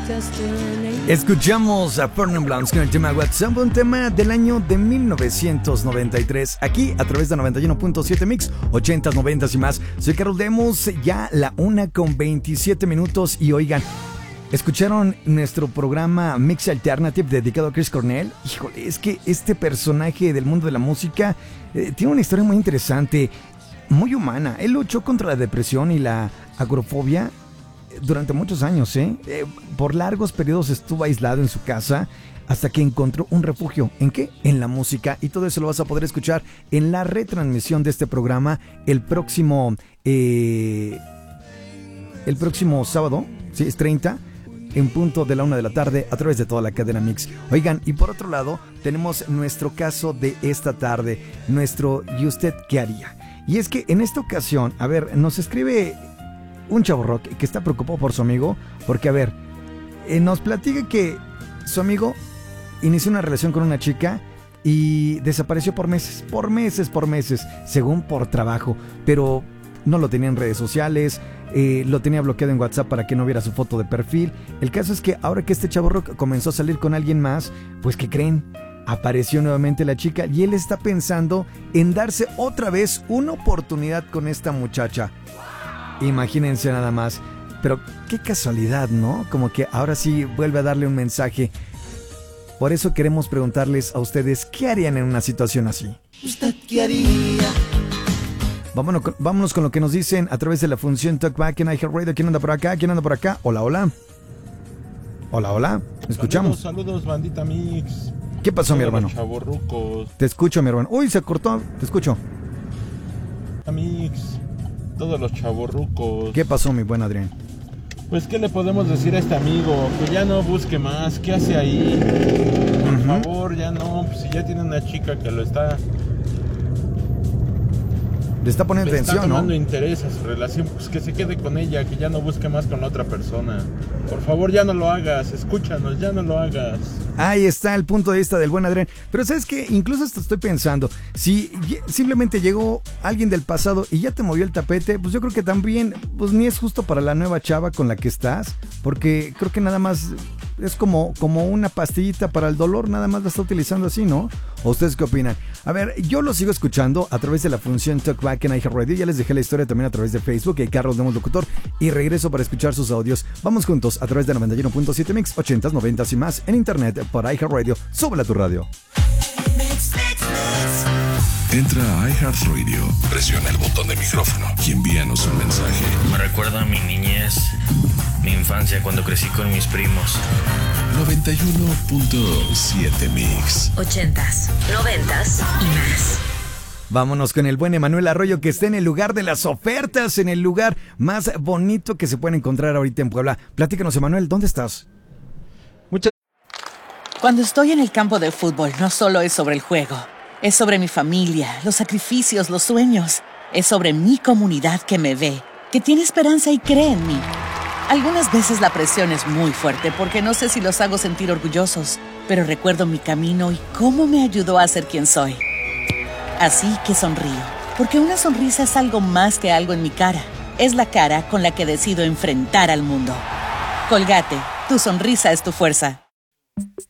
Escuchamos a Fernand Blancs con el tema WhatsApp, un tema del año de 1993, aquí a través de 91.7 Mix, 80s, 90s y más. Soy Carlos Demos, ya la 1:27 y oigan, ¿escucharon nuestro programa Mix Alternative dedicado a Chris Cornell? Híjole, es que este personaje del mundo de la música tiene una historia muy interesante, muy humana. Él luchó contra la depresión y la agorafobia durante muchos años, por largos periodos estuvo aislado en su casa hasta que encontró un refugio. ¿En qué? En la música. Y todo eso lo vas a poder escuchar en la retransmisión de este programa el próximo sábado, sí, es 30, en punto de la 1 de la tarde a través de toda la cadena Mix. Oigan, y por otro lado tenemos nuestro caso de esta tarde, nuestro ¿y usted qué haría? Y es que en esta ocasión, a ver, nos escribe un chavorrock que está preocupado por su amigo, porque a ver, nos platica que su amigo inició una relación con una chica y desapareció por meses, según por trabajo, pero no lo tenía en redes sociales, lo tenía bloqueado en WhatsApp para que no viera su foto de perfil. El caso es que ahora que este chavorrock comenzó a salir con alguien más, pues ¿qué creen? Apareció nuevamente la chica y él está pensando en darse otra vez una oportunidad con esta muchacha. Imagínense nada más, pero qué casualidad, ¿no? Como que ahora sí vuelve a darle un mensaje. Por eso queremos preguntarles a ustedes, ¿qué harían en una situación así? ¿Usted qué haría? Vámonos con lo que nos dicen a través de la función Talkback en iHeartRadio. ¿Quién anda por acá? ¿Quién anda por acá? Hola, hola. Hola, hola. ¿Escuchamos? Saludos, bandita Mix. ¿Qué pasó, mi hermano? Chavorrucos. Te escucho, mi hermano. Uy, se cortó. Te escucho. Mix. Todos los chavorrucos. ¿Qué pasó, mi buen Adrián? Pues, ¿qué le podemos decir a este amigo? Que ya no busque más. ¿Qué hace ahí? Por favor, ya no. Pues, si ya tiene una chica que le está poniendo atención, ¿no? Está tomando interés a su relación. Pues que se quede con ella. Que ya no busque más con la otra persona. Por favor, ya no lo hagas. Escúchanos, ya no lo hagas. Ahí está el punto de vista del buen Adrián. Pero ¿sabes qué? Incluso hasta estoy pensando, si simplemente llegó alguien del pasado y ya te movió el tapete, pues yo creo que también, pues ni es justo para la nueva chava con la que estás, porque creo que nada más es como una pastillita para el dolor, nada más la está utilizando así, ¿no? ¿O ustedes qué opinan? A ver, yo lo sigo escuchando a través de la función Talkback en iHeartRadio. Ya les dejé la historia también a través de Facebook, Carlos Demos Locutor, y regreso para escuchar sus audios. Vamos juntos a través de 91.7 Mix, 80s, 90s y más en internet por iHeartRadio. Súbela a tu radio. Entra a iHeartRadio, presiona el botón de micrófono y envíanos un mensaje. Me recuerda a mi niñez, mi infancia cuando crecí con mis primos. 91.7 Mix. 80s, 90s y más. Vámonos con el buen Emanuel Arroyo, que está en el lugar de las ofertas, en el lugar más bonito que se puede encontrar ahorita en Puebla. Platícanos, Emanuel, ¿dónde estás? Cuando estoy en el campo de fútbol, no solo es sobre el juego. Es sobre mi familia, los sacrificios, los sueños. Es sobre mi comunidad que me ve, que tiene esperanza y cree en mí. Algunas veces la presión es muy fuerte porque no sé si los hago sentir orgullosos, pero recuerdo mi camino y cómo me ayudó a ser quien soy. Así que sonrío, porque una sonrisa es algo más que algo en mi cara. Es la cara con la que decido enfrentar al mundo. Colgate, tu sonrisa es tu fuerza.